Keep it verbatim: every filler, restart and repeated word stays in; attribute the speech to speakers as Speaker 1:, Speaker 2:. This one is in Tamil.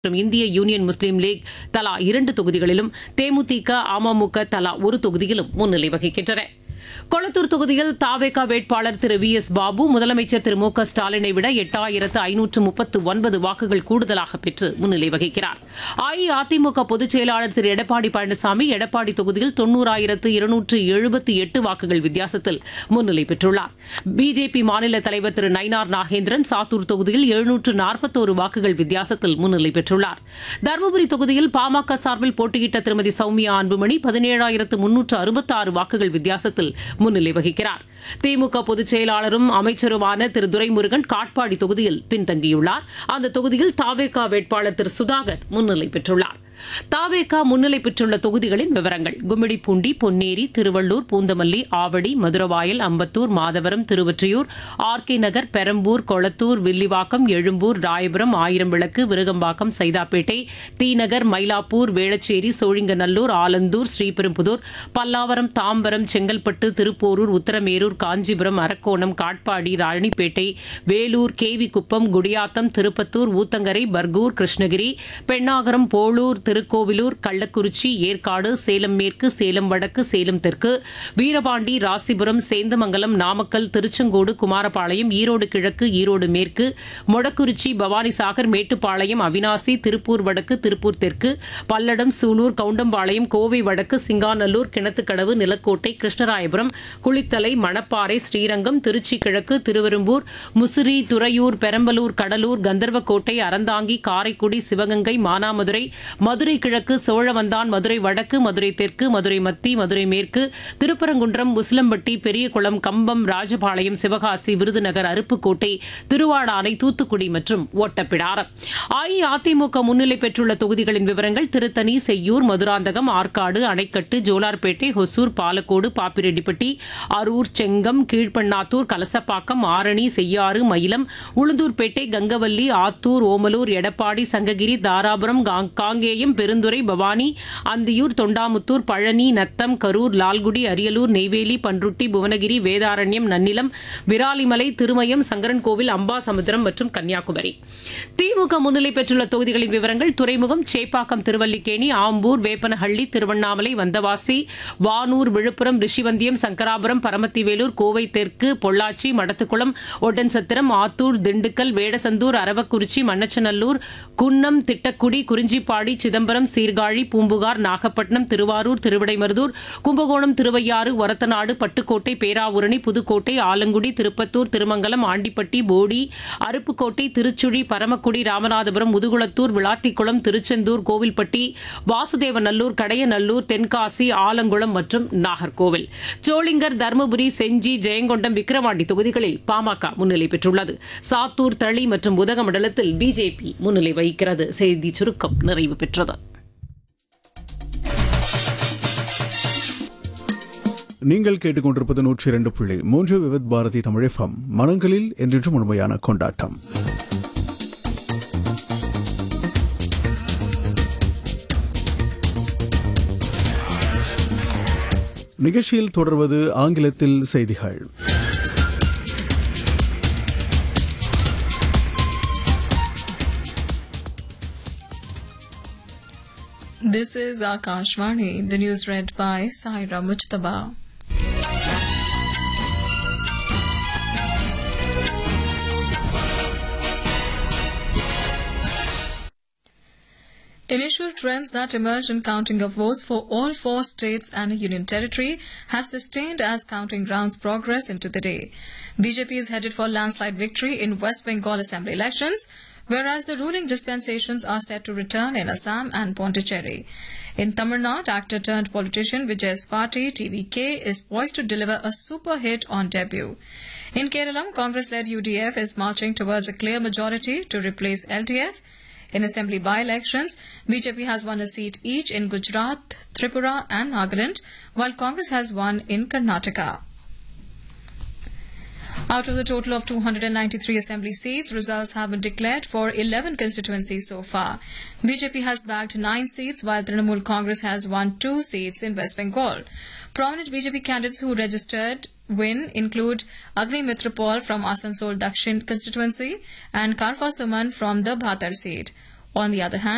Speaker 1: மற்றும் இந்திய யூனியன் முஸ்லீம் லீக் தலா இரண்டு தொகுதிகளிலும், தேமுதிக, அமமுக தலா ஒரு தொகுதியிலும் முன்னிலை வகிக்கின்றன. கொளத்தூர் தொகுதியில் தாவேகா வேட்பாளர் திரு வி எஸ் பாபு முதலமைச்சர் திரு மு க ஸ்டாலினை விட எட்டாயிரத்து ஐநூற்று முப்பத்து ஒன்பது வாக்குகள் கூடுதலாக பெற்று முன்னிலை வகிக்கிறார். அஇஅதிமுக பொதுச் செயலாளர் திரு எடப்பாடி பழனிசாமி எடப்பாடி தொகுதியில் தொன்னூறாயிரத்து இருநூற்று எழுபத்தி எட்டு வாக்குகள் வித்தியாசத்தில் முன்னிலை பெற்றுள்ளார். பிஜேபி மாநில தலைவர் திரு நயினார் நாகேந்திரன் சாத்தூர் தொகுதியில் எழுநூற்று நாற்பத்தோரு வாக்குகள் வித்தியாசத்தில் முன்னிலை பெற்றுள்ளார். தருமபுரி தொகுதியில் பாமக சார்பில் போட்டியிட்ட திருமதி சௌமியா அன்புமணி பதினேழாயிரத்து முன்னூற்று அறுபத்தாறு வாக்குகள் வித்தியாசத்தில் முன்னிலை வகிக்கிறார். திமுக பொதுச் செயலாளரும் அமைச்சருமான திரு துரைமுருகன் காட்பாடி தொகுதியில் பின்தங்கியுள்ளார். அந்த தொகுதியில் தாவேகா வேட்பாளர் திரு சுதாகர் முன்னிலை பெற்றுள்ளார். தாவேகா முன்னிலை பெற்றுள்ள தொகுதிகளின் விவரங்கள்: கும்மிடிப்பூண்டி, பொன்னேரி, திருவள்ளூர், பூந்தமல்லி, ஆவடி, மதுரவாயல், அம்பத்தூர், மாதவரம், திருவொற்றியூர், ஆர் கே நகர், பெரம்பூர், கொளத்தூர், வில்லிவாக்கம், எழும்பூர், ராயபுரம், ஆயிரம்விளக்கு, விருகம்பாக்கம், சைதாப்பேட்டை, தீநகர், மயிலாப்பூர், வேளச்சேரி, சோழிங்கநல்லூர், ஆலந்தூர், ஸ்ரீபெரும்புதூர், பல்லாவரம், தாம்பரம், செங்கல்பட்டு, திருப்போரூர், உத்தரமேரூர், காஞ்சிபுரம், அரக்கோணம், காட்பாடி, ராணிப்பேட்டை, வேலூர், கேவிக்குப்பம், குடியாத்தம், திருப்பத்தூர், ஊத்தங்கரை, பர்கூர், கிருஷ்ணகிரி, பெண்ணாகரம், போளூர், திருக்கோவிலூர், கள்ளக்குறிச்சி, ஏற்காடு, சேலம் மேற்கு, சேலம் வடக்கு, சேலம் தெற்கு, வீரபாண்டி, ராசிபுரம், சேந்தமங்கலம், நாமக்கல், திருச்செங்கோடு, குமாரபாளையம், ஈரோடு கிழக்கு, ஈரோடு மேற்கு, மொடக்குறிச்சி, பவானிசாகர், மேட்டுப்பாளையம், அவினாசி, திருப்பூர் வடக்கு, திருப்பூர் தெற்கு, பல்லடம், சூலூர், கவுண்டம்பாளையம், கோவை வடக்கு, சிங்காநல்லூர், கிணத்துக்கடவு, நிலக்கோட்டை, கிருஷ்ணராயபுரம், குளித்தலை, மணப்பாறை, ஸ்ரீரங்கம், திருச்சி கிழக்கு, திருவெரும்பூர், முசிறி, துறையூர், பெரம்பலூர், கடலூர், கந்தர்வக்கோட்டை, அறந்தாங்கி, காரைக்குடி, சிவகங்கை, மானாமதுரை, மதுரை கிழக்கு, சோழவந்தான், மதுரை வடக்கு, மதுரை தெற்கு, மதுரை மத்தி, மதுரை மேற்கு, திருப்பரங்குன்றம், உசிலம்பட்டி, பெரியகுளம், கம்பம், ராஜபாளையம், சிவகாசி, விருதுநகர், அருப்புக்கோட்டை, திருவாடானை, தூத்துக்குடி மற்றும் ஒட்டப்பிடாரம். அஇஅதிமுக முன்னிலை பெற்றுள்ள தொகுதிகளின் விவரங்கள்: திருத்தணி, செய்யூர், மதுராந்தகம், ஆற்காடு, அணைக்கட்டு, ஜோலார்பேட்டை, ஹொசூர், பாலக்கோடு, பாப்பிரெட்டிப்பட்டி, அரூர், செங்கம், கீழ்பண்ணாத்தூர், கலசப்பாக்கம், ஆரணி, செய்யாறு, மயிலம், உளுந்தூர்பேட்டை, கங்கவல்லி, ஆத்தூர், ஓமலூர், எடப்பாடி, சங்ககிரி, தாராபுரம், காங்கேயம், பெருந்துறை, பவானி, அந்தியூர், தொண்டாமுத்தூர், பழனி, நத்தம், கரூர், லால்குடி, அரியலூர், நெய்வேலி, பன்ருட்டி, புவனகிரி, வேதாரண்யம், நன்னிலம், விராலிமலை, திருமயம், சங்கரன்கோவில், அம்பாசமுத்திரம் மற்றும் கன்னியாகுமரி. திமுக முன்னிலை பெற்றுள்ள தொகுதிகளின் விவரங்கள்: துறைமுகம், சேப்பாக்கம், திருவல்லிக்கேணி, ஆம்பூர், வேப்பனஹள்ளி, திருவண்ணாமலை, வந்தவாசி, வானூர், விழுப்புரம், ரிஷிவந்தியம், சங்கராபுரம், பரமத்திவேலூர், கோவை தெற்கு, பொள்ளாச்சி, மடத்துக்குளம், ஒட்டன்சத்திரம், ஆத்தூர், திண்டுக்கல், வேடசந்தூர், அரவக்குறிச்சி, மண்ணச்சநல்லூர், குன்னம், திட்டக்குடி, குறிஞ்சிப்பாடி, சிதம்பரம், சீர்காழி, பூம்புகார், நாகப்பட்டினம், திருவாரூர், திருவிடைமருதூர், கும்பகோணம், திருவையாறு, ஒரத்தநாடு, பட்டுக்கோட்டை, பேராவூரணி, புதுக்கோட்டை, ஆலங்குடி, திருப்பத்தூர், திருமங்கலம், ஆண்டிப்பட்டி, போடி, அருப்புக்கோட்டை, திருச்சுழி, பரமக்குடி, ராமநாதபுரம், முதுகுளத்தூர், விளாத்திக்குளம், திருச்செந்தூர், கோவில்பட்டி, வாசுதேவநல்லூர், கடையநல்லூர், தென்காசி, ஆலங்குளம் மற்றும் நாகர்கோவில். சோளிங்கர், தருமபுரி, செஞ்சி, ஜெயங்கொண்டம், விக்கிரவாண்டி தொகுதிகளில் பாமக முன்னிலை பெற்றுள்ளது. சாத்தூர், தளி மற்றும் உதகமண்டலத்தில் பிஜேபி முன்னிலை வகிக்கிறது. செய்தி சுருக்கம் நிறைவு பெற்றது.
Speaker 2: நீங்கள் கேட்டுக்கொண்டிருப்பது நூற்றி இரண்டு புள்ளி மூன்று விவித் பாரதி தமிழ் எஃப்எம். மனங்களில் என்றென்றும் முழுமையான கொண்டாட்டம். நிகழ்ச்சியில் தொடர்வது ஆங்கிலத்தில் செய்திகள்.
Speaker 3: This is Akashvani. The news read by Saira Mujtaba. Initial trends that emerged in counting of votes for all four states and a union territory have sustained as counting rounds progress into the day. B J P is headed for landslide victory in West Bengal Assembly elections, whereas the ruling dispensations are set to return in Assam and Pondicherry. In Tamil Nadu, actor-turned-politician Vijay's party, T V K, is poised to deliver a super hit on debut. In Kerala, Congress-led U D F is marching towards a clear majority to replace L D F. In Assembly by-elections, B J P has won a seat each in Gujarat, Tripura and Nagaland, while Congress has won in Karnataka. Out of the total of two hundred ninety-three assembly seats, results have been declared for eleven constituencies so far. B J P has bagged nine seats, while Trinamool Congress has won two seats in West Bengal. Prominent B J P candidates who registered win include Agni Mitrapal from Asansol Dakshin constituency and Karfa Suman from the Bhatar seat. On the other hand,